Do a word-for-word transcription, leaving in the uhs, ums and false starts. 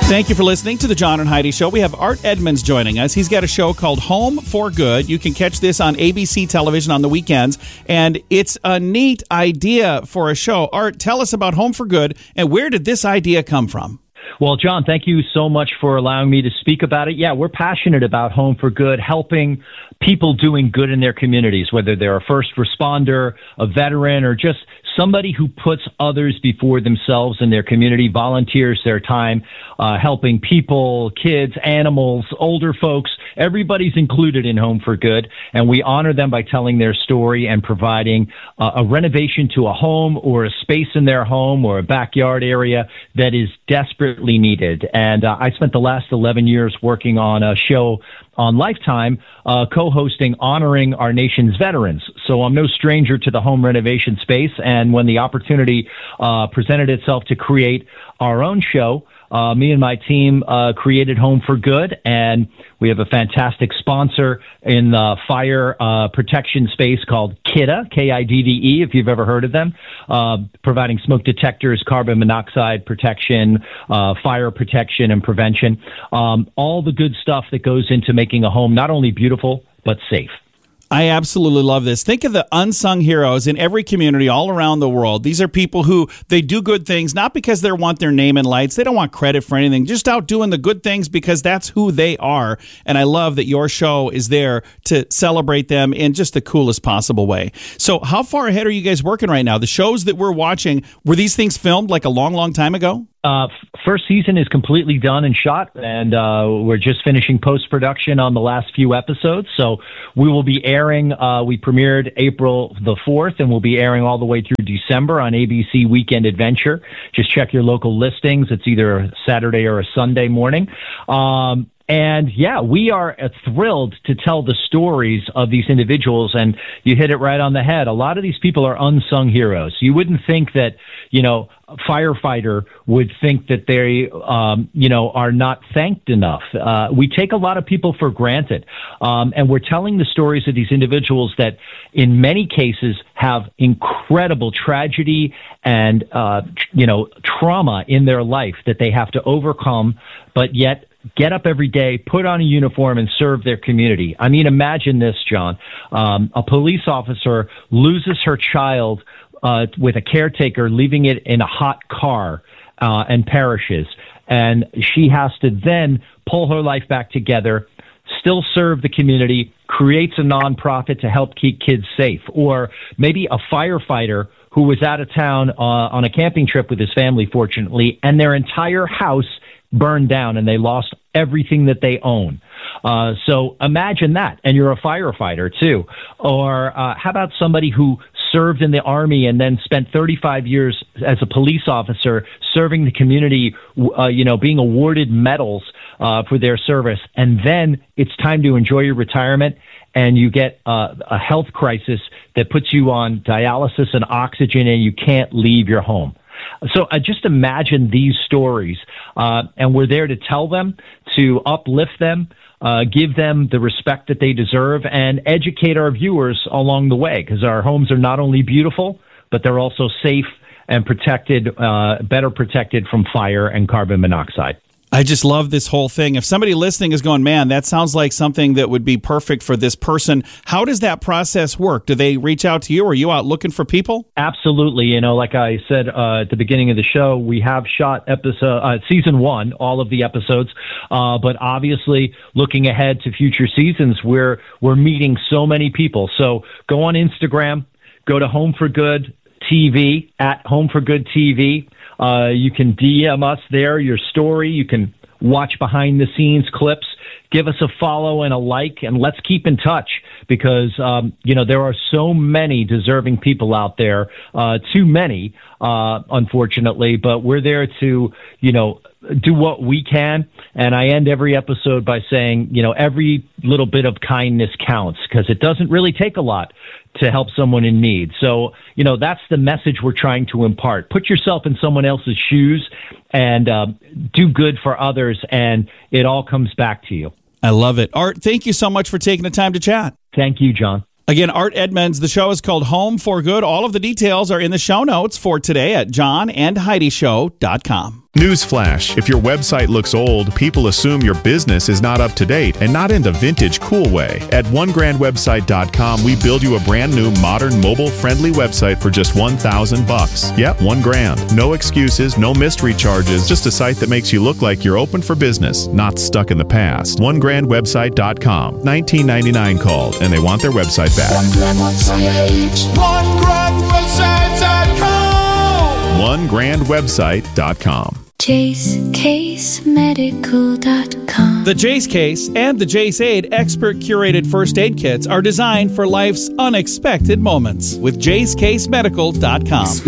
Thank you for listening to the John and Heidi Show. We have Art Edmonds joining us. He's got a show called Home for Good. You can catch this on A B C television on the weekends, and it's a neat idea for a show. Art, tell us about Home for Good, and where did this idea come from? Well, John, thank you so much for allowing me to speak about it. Yeah, we're passionate about Home for Good, helping people doing good in their communities, whether they're a first responder, a veteran, or just somebody who puts others before themselves in their community, volunteers their time, uh, helping people, kids, animals, older folks. Everybody's included in Home for Good, and we honor them by telling their story and providing uh, a renovation to a home or a space in their home or a backyard area that is desperately needed. And uh, I spent the last eleven years working on a show on Lifetime, uh, co-hosting Honoring Our Nation's Veterans. So I'm no stranger to the home renovation space. And when the opportunity uh, presented itself to create our own show, uh, me and my team uh, created Home for Good. And we have a fantastic sponsor in the fire uh, protection space called Kidde, K I D D E, if you've ever heard of them, uh, providing smoke detectors, carbon monoxide protection, uh, fire protection and prevention, um, all the good stuff that goes into making a home not only beautiful, but safe. I absolutely love this. Think of the unsung heroes in every community all around the world. These are people who, they do good things, not because they want their name in lights. They don't want credit for anything, just out doing the good things because that's who they are. And I love that your show is there to celebrate them in just the coolest possible way. So how far ahead are you guys working right now? The shows that we're watching, were these things filmed like a long, long time ago? Uh, first season is completely done and shot, and uh, we're just finishing post-production on the last few episodes. So we will be airing, uh, we premiered April the fourth, and we'll be airing all the way through December on A B C Weekend Adventure. Just check your local listings. It's either a Saturday or a Sunday morning. Um, And yeah, we are thrilled to tell the stories of these individuals. And you hit it right on the head. A lot of these people are unsung heroes. You wouldn't think that, you know, a firefighter would think that they, um, you know, are not thanked enough. Uh, we take a lot of people for granted. Um, and we're telling the stories of these individuals that in many cases have incredible tragedy and, uh, you know, trauma in their life that they have to overcome, but yet get up every day, put on a uniform, and serve their community. I mean, imagine this, John. Um, a police officer loses her child uh, with a caretaker, leaving it in a hot car, uh, and perishes. And she has to then pull her life back together, still serve the community, creates a nonprofit to help keep kids safe. Or maybe a firefighter who was out of town uh, on a camping trip with his family, fortunately, and their entire house burned down and they lost everything that they own. Uh, so imagine that. And you're a firefighter too. Or uh, how about somebody who served in the Army and then spent thirty-five years as a police officer serving the community, uh, you know, being awarded medals uh, for their service. And then it's time to enjoy your retirement and you get uh, a health crisis that puts you on dialysis and oxygen and you can't leave your home. So uh, just imagine these stories, uh, and we're there to tell them, to uplift them, uh, give them the respect that they deserve, and educate our viewers along the way, because our homes are not only beautiful, but they're also safe and protected, uh, better protected from fire and carbon monoxide. I just love this whole thing. If somebody listening is going, man, that sounds like something that would be perfect for this person, how does that process work? Do they reach out to you? Or are you out looking for people? Absolutely. You know, like I said uh, at the beginning of the show, we have shot episode uh, season one, all of the episodes. Uh, but obviously, looking ahead to future seasons, we're we're meeting so many people. So go on Instagram, go to Home for Good T V, at Home for Good T V. Uh, you can D M us there, your story. You can watch behind the scenes clips. Give us a follow and a like, and let's keep in touch because, um, you know, there are so many deserving people out there, uh, too many, uh, unfortunately, but we're there to, you know, do what we can. And I end every episode by saying, you know, every little bit of kindness counts because it doesn't really take a lot to help someone in need. So, you know, that's the message we're trying to impart. Put yourself in someone else's shoes and uh, do good for others, and it all comes back to you. I love it. Art, thank you so much for taking the time to chat. Thank you, John. Again, Art Edmonds. The show is called Home for Good. All of the details are in the show notes for today at john and heidi show dot com. Newsflash, if your website looks old, people assume your business is not up to date and not in the vintage cool way. At one grand website dot com, we build you a brand new, modern, mobile-friendly website for just one thousand bucks. Yep, one grand. No excuses, no mystery charges, just a site that makes you look like you're open for business, not stuck in the past. one grand website dot com. nineteen ninety-nine called, and they want their website back. one grand website dot com. one grand website dot com. Jace Case Medical dot com. The Jace Case and the Jace Aid expert curated first aid kits are designed for life's unexpected moments with Jace Case Medical dot com.